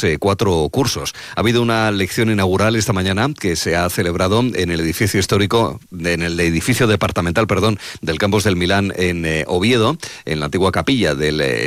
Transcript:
4 cursos. Ha habido una lección inaugural esta mañana que se ha celebrado en el edificio histórico, en el edificio departamental, del Campos del Milán en Oviedo, en la antigua capilla del